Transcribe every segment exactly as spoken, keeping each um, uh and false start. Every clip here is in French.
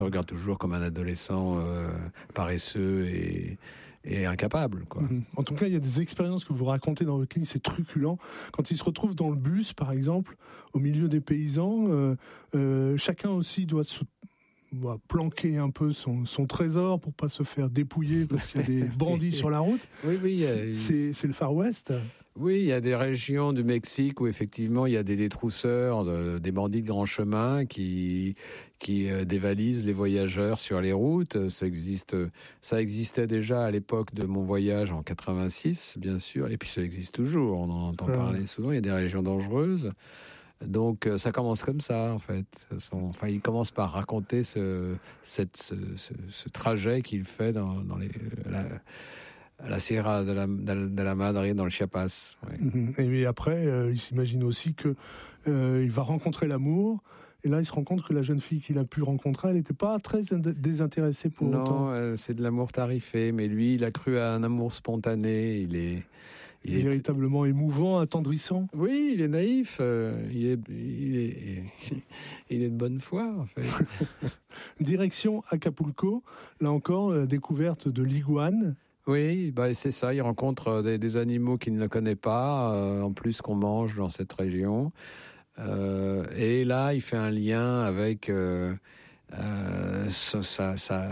Je regarde toujours comme un adolescent euh, paresseux et, et incapable, quoi. Mmh. En tout cas, il y a des expériences que vous racontez dans votre livre, c'est truculent. Quand il se retrouve dans le bus, par exemple, au milieu des paysans, euh, euh, chacun aussi doit se doit planquer un peu son, son trésor pour pas se faire dépouiller parce qu'il y a des bandits sur la route. Oui, oui. C'est, c'est, c'est le Far West. Oui, il y a des régions du Mexique où effectivement il y a des détrousseurs, de, des bandits de grand chemin qui qui euh, dévalisent les voyageurs sur les routes. Ça existe, ça existait déjà à l'époque de mon voyage en quatre-vingt-six, bien sûr, et puis ça existe toujours. On en entend parler souvent. Il y a des régions dangereuses. Donc ça commence comme ça en fait. Enfin, il commence par raconter ce cette ce, ce, ce trajet qu'il fait dans dans les la, la Sierra de la, de la Madre dans le Chiapas. Ouais. Et après, euh, il s'imagine aussi que euh, il va rencontrer l'amour. Et là, il se rend compte que la jeune fille qu'il a pu rencontrer, elle n'était pas très désintéressée pour non, autant. Non, euh, c'est de l'amour tarifé. Mais lui, il a cru à un amour spontané. Il est... Il est véritablement émouvant, attendrissant. Oui, il est naïf. Euh, il, est, il, est, il est de bonne foi, en fait. Direction Acapulco. Là encore, la découverte de l'iguane. Oui, bah c'est ça. Il rencontre des, des animaux qu'il ne connaît pas, euh, en plus qu'on mange dans cette région. Euh, et là, il fait un lien avec euh, euh, ça, ça, ça,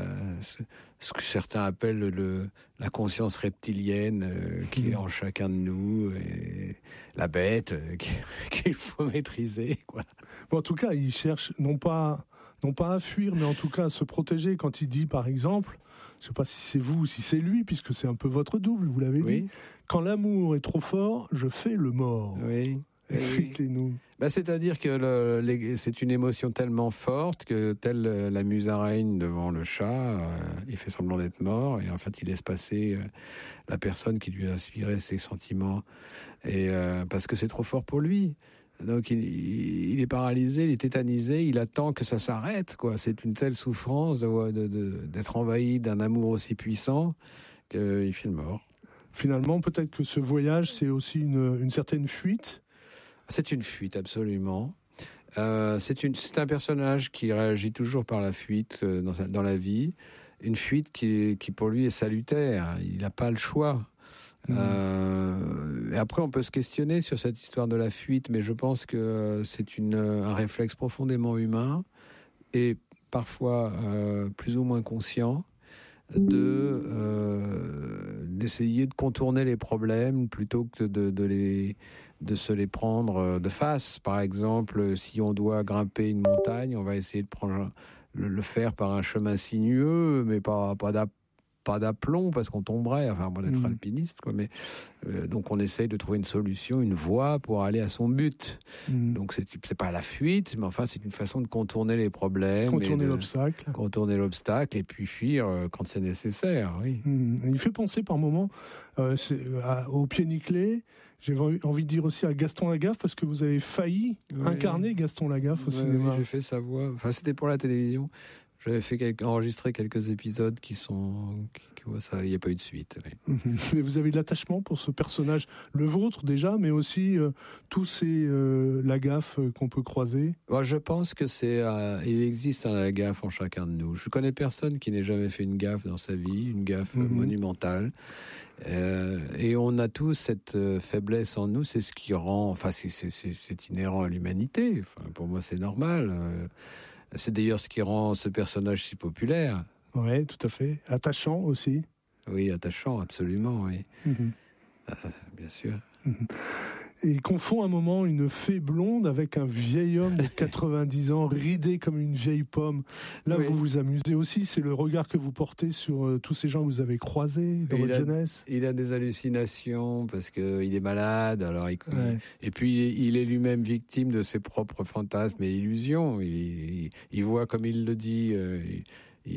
ce que certains appellent le, la conscience reptilienne euh, qui mmh. est en chacun de nous, et la bête euh, qu'il faut maîtriser, quoi. Bon, en tout cas, il cherche non pas, non pas à fuir, mais en tout cas à se protéger. Quand il dit, par exemple, je ne sais pas si c'est vous ou si c'est lui, puisque c'est un peu votre double, vous l'avez oui. dit, quand l'amour est trop fort, je fais le mort. Oui. Expliquez-nous. Bah, c'est-à-dire que le, les, c'est une émotion tellement forte que, telle la musaraigne devant le chat, euh, il fait semblant d'être mort et en fait il laisse passer euh, la personne qui lui a inspiré ses sentiments, et euh, parce que c'est trop fort pour lui. Donc il, il est paralysé, il est tétanisé, il attend que ça s'arrête, quoi. C'est une telle souffrance de, de, de, d'être envahi d'un amour aussi puissant qu'il file mort. Finalement, peut-être que ce voyage, c'est aussi une, une certaine fuite. C'est une fuite, absolument. Euh, c'est, une, c'est un personnage qui réagit toujours par la fuite euh, dans, sa, dans la vie. Une fuite qui, qui, pour lui, est salutaire. Il n'a pas le choix. Mmh. Euh, et après, on peut se questionner sur cette histoire de la fuite, mais je pense que c'est une, un réflexe profondément humain et parfois euh, plus ou moins conscient de euh, d'essayer de contourner les problèmes plutôt que de, de les de se les prendre de face. Par exemple, si on doit grimper une montagne, on va essayer de prendre le, le faire par un chemin sinueux, mais pas pas d'ap, pas d'aplomb parce qu'on tomberait. Enfin, bon, d'être mmh. alpiniste, quoi. Mais euh, donc on essaye de trouver une solution, une voie pour aller à son but. Mmh. Donc c'est c'est pas la fuite, mais enfin c'est une façon de contourner les problèmes, contourner et de, l'obstacle, contourner l'obstacle et puis fuir euh, quand c'est nécessaire. Oui. Mmh. Il fait penser par moments euh, c'est, à, au pied nickelé. J'ai envie de dire aussi à Gaston Lagaffe, parce que vous avez failli oui. incarner Gaston Lagaffe au oui, cinéma. Oui, j'ai fait sa voix. Enfin, c'était pour la télévision. J'avais fait quelques, enregistré quelques épisodes qui sont, qui, qui, ça, il n'y a pas eu de suite. Oui. Mais vous avez de l'attachement pour ce personnage, le vôtre déjà, mais aussi euh, tous ces euh, Lagaffe euh, qu'on peut croiser. Bon, je pense que c'est, euh, il existe un Lagaffe en chacun de nous. Je connais personne qui n'ait jamais fait une gaffe dans sa vie, une gaffe mm-hmm. monumentale. Euh, et on a tous cette euh, faiblesse en nous. C'est ce qui rend, enfin, c'est, c'est, c'est, c'est inhérent à l'humanité. Enfin, pour moi, c'est normal. Euh, C'est d'ailleurs ce qui rend ce personnage si populaire. Oui, tout à fait. Attachant aussi. Oui, attachant, absolument, oui. Mm-hmm. Euh, bien sûr. Mm-hmm. Et il confond un moment une fée blonde avec un vieil homme de quatre-vingt-dix ans, ridé comme une vieille pomme. Là, oui. vous vous amusez aussi. C'est le regard que vous portez sur euh, tous ces gens que vous avez croisés dans il votre a, jeunesse. Il a des hallucinations parce qu'il est malade. Alors, il, ouais. Et puis, il est, il est lui-même victime de ses propres fantasmes et illusions. Il, il, il voit, comme il le dit, euh, il,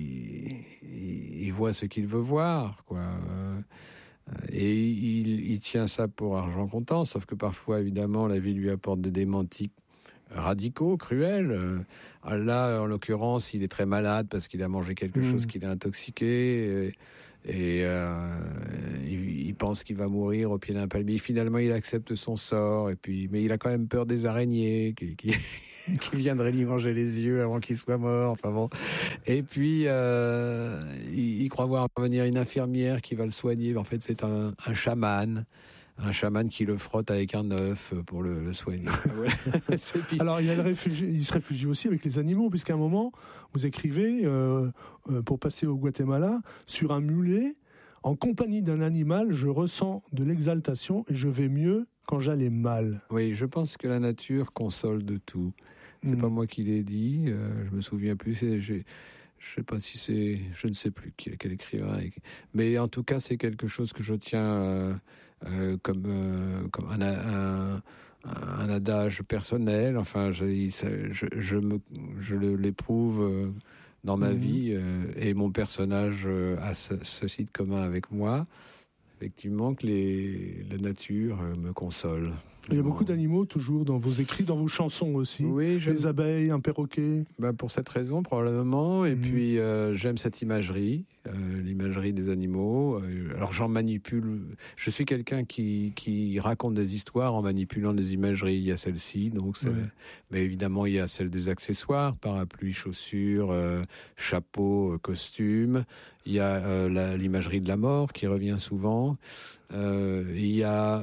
il, il voit ce qu'il veut voir, quoi. Euh, Et il, il tient ça pour argent comptant, sauf que parfois, évidemment, la vie lui apporte des démentis radicaux, cruels. Euh, là, en l'occurrence, il est très malade parce qu'il a mangé quelque mmh. chose qui l'a intoxiqué. Et, et euh, il, il pense qu'il va mourir au pied d'un palmier. Finalement, il accepte son sort. Et puis, mais il a quand même peur des araignées qui, qui, qui viendraient lui manger les yeux avant qu'il soit mort. Enfin bon. Et puis, euh, il, il croit voir venir une infirmière qui va le soigner. En fait, c'est un, un chaman. Un chaman qui le frotte avec un œuf pour le, le soigner. Alors, il, y a le réfugié, il se réfugie aussi avec les animaux, puisqu'à un moment, vous écrivez, euh, euh, pour passer au Guatemala, sur un mulet, en compagnie d'un animal, je ressens de l'exaltation et je vais mieux quand j'allais mal. Oui, je pense que la nature console de tout. C'est mmh. pas moi qui l'ai dit, euh, je me souviens plus, c'est, j'ai... Je sais pas si c'est, je ne sais plus quel, quel écrivain, mais en tout cas c'est quelque chose que je tiens euh, euh, comme euh, comme un, un, un adage personnel. Enfin, je je, je me je l'éprouve dans ma mmh. vie euh, et mon personnage a ce, ceci de commun avec moi. Effectivement, que les, la nature me console. Il y a beaucoup d'animaux toujours dans vos écrits, dans vos chansons aussi. Oui, j'aime... Des abeilles, un perroquet. Ben pour cette raison probablement. Et mmh. puis euh, j'aime cette imagerie, euh, l'imagerie des animaux. Euh, alors j'en manipule. Je suis quelqu'un qui qui raconte des histoires en manipulant des imageries. Il y a celle-ci, donc c'est... Ouais. Mais évidemment il y a celle des accessoires, parapluie, chaussures, euh, chapeau, costume. Il y a euh, la, l'imagerie de la mort qui revient souvent. Euh, il y a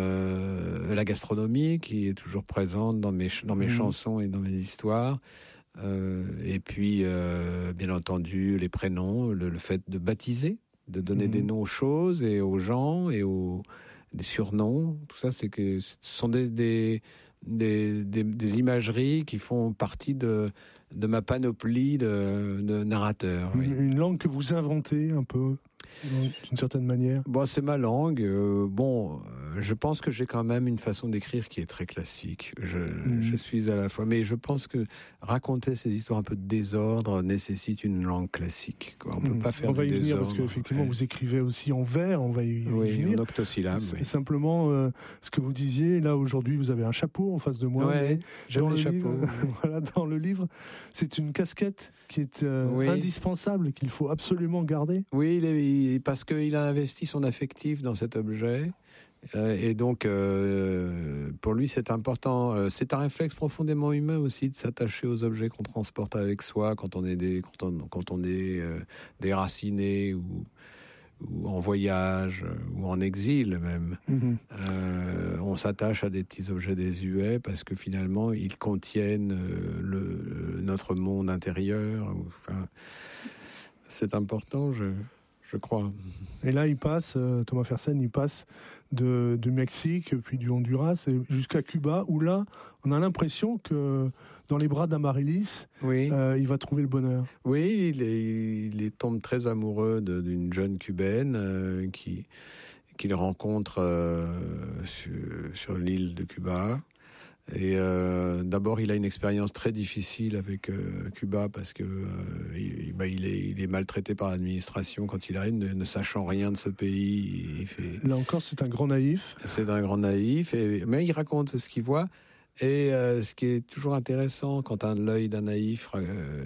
euh, la gastronomie qui est toujours présente dans mes, dans mes mmh. chansons et dans mes histoires. Euh, et puis, euh, bien entendu, les prénoms, le, le fait de baptiser, de donner mmh. des noms aux choses et aux gens et aux des surnoms. Tout ça, c'est que ce sont des, des, des, des, des imageries qui font partie de, de ma panoplie de, de narrateurs. Une, oui. une langue que vous inventez un peu d'une certaine manière. Bon, c'est ma langue. Euh, bon, euh, je pense que j'ai quand même une façon d'écrire qui est très classique. Je, mmh. je suis à la fois, mais je pense que raconter ces histoires un peu de désordre nécessite une langue classique, quoi. On mmh. peut pas faire on va du y venir désordre. Parce qu'effectivement, ouais. vous écrivez aussi en vers. On va y, oui, y venir. En octosyllabe. C'est oui. Simplement, euh, ce que vous disiez là aujourd'hui, vous avez un chapeau en face de moi. Ouais, dans le le chapeau. Livre, voilà, dans le livre, c'est une casquette qui est euh, oui. indispensable, qu'il faut absolument garder. Oui, il est, il, parce qu'il a investi son affectif dans cet objet. Euh, et donc, euh, pour lui, c'est important. Euh, c'est un réflexe profondément humain aussi de s'attacher aux objets qu'on transporte avec soi quand on est, des, quand on, quand on est euh, déraciné ou, ou en voyage ou en exil même. Mmh. Euh, on s'attache à des petits objets désuets parce que finalement, ils contiennent euh, le, notre monde intérieur. Enfin, c'est important, je... Je crois. Et là, il passe, euh, Thomas Fersen, il passe de, du Mexique, puis du Honduras, et jusqu'à Cuba, où là, on a l'impression que dans les bras d'Amaryllis, oui. euh, il va trouver le bonheur. Oui, il, est, il est, tombe très amoureux de, d'une jeune cubaine euh, qui, qu'il rencontre euh, sur, sur l'île de Cuba. Et euh, d'abord, il a une expérience très difficile avec euh, Cuba parce que euh, il, bah, il, est, il est maltraité par l'administration quand il arrive, ne, ne sachant rien de ce pays. Il fait... Là encore, c'est un grand naïf. C'est un grand naïf, et, mais il raconte ce qu'il voit. Et euh, ce qui est toujours intéressant quand un, l'œil d'un naïf euh,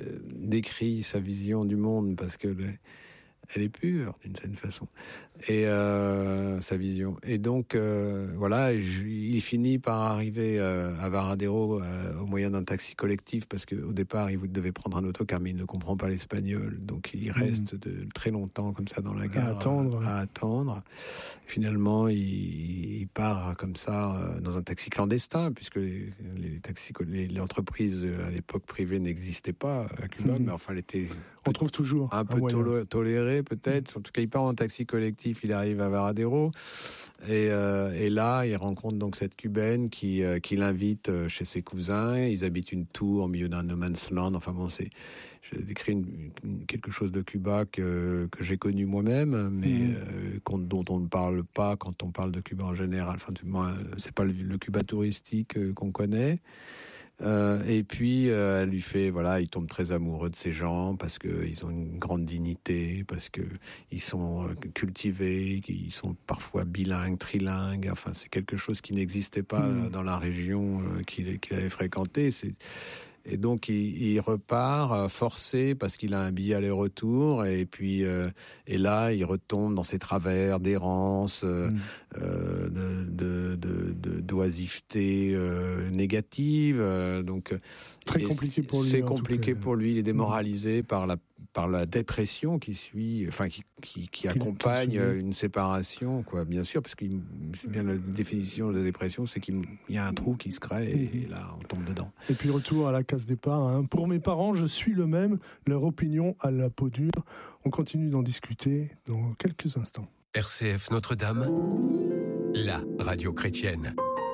décrit sa vision du monde, parce que le, elle est pure d'une certaine façon, et euh, sa vision. Et donc euh, voilà, je, il finit par arriver euh, à Varadero euh, au moyen d'un taxi collectif, parce qu'au départ il devait prendre un autocar, mais il ne comprend pas l'espagnol, donc il reste mmh. de, très longtemps comme ça dans la gare à attendre. À, à attendre. Finalement, il, il part comme ça euh, dans un taxi clandestin, puisque les, les taxis, les, les entreprises à l'époque privées n'existaient pas à Cuba, mmh. mais enfin, elle était on trouve toujours un peu tolérée, toléré, peut-être. En tout cas, il part en taxi collectif, il arrive à Varadero, et, euh, et là, il rencontre donc cette cubaine qui, euh, qui l'invite chez ses cousins. Ils habitent une tour au milieu d'un no man's land. Enfin bon, c'est, je décris une, une, quelque chose de Cuba que, que j'ai connu moi-même, mais mmh. euh, dont on ne parle pas quand on parle de Cuba en général. Enfin, c'est pas le, le Cuba touristique qu'on connaît. Euh, et puis, euh, elle lui fait, voilà, il tombe très amoureux de ces gens parce qu'ils ont une grande dignité, parce qu'ils sont cultivés, qu'ils sont parfois bilingues, trilingues. Enfin, c'est quelque chose qui n'existait pas mmh. dans la région qu'il, qu'il avait fréquentée. C'est... Et donc il, il repart forcé parce qu'il a un billet aller-retour et puis euh, et là il retombe dans ses travers d'errance, euh, mmh. euh, de, de, de, d'oisiveté euh, négative. Euh, donc très compliqué pour lui. C'est compliqué pour lui. Il est démoralisé mmh. par la par la dépression qui suit, enfin qui qui, qui accompagne une séparation, quoi. Bien sûr, parce que c'est bien la définition de la dépression, c'est qu'il y a un trou qui se crée et, mmh. et là on tombe dedans. Et puis retour à la case départ. Hein. Pour mes parents, je suis le même. Leur opinion à la peau dure. On continue d'en discuter dans quelques instants. R C F Notre-Dame, la radio chrétienne.